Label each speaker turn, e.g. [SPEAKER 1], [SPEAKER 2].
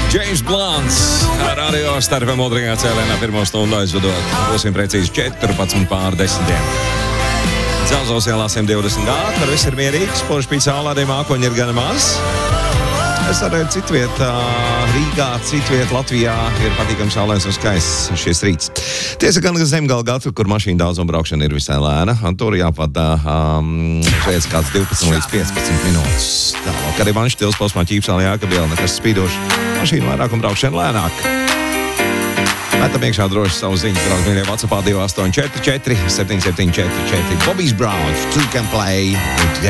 [SPEAKER 1] James Blunt, radio starpam otrajā cēlēnā pirmo stundu aizvadot. Būsim precīzi 14:10. Celzos ielā 120 gādi, var viss ir mierīgs, poši pēc saulādiem mākoņi ir gana maz. Es arī citvietā Rīgā, citvietā Latvijā ir patīkams saulēns un skaists šis rīts. Tiesa gan Zemgala gata, kur mašīna daudz un braukšana ir visai lēna, un tur jāpada šeit kāds 12 līdz 15 minūtes. Tālāk arī Vanša Tils posmā Ķīpsāla Jākabiela, nekas spīdoši, mašīna vairāk un braukšana lēnāk. Metam iekšā droši savu ziņu, draugi mīļie, WhatsAppā 2844 7744. Bobby's Brown, Two Can Play.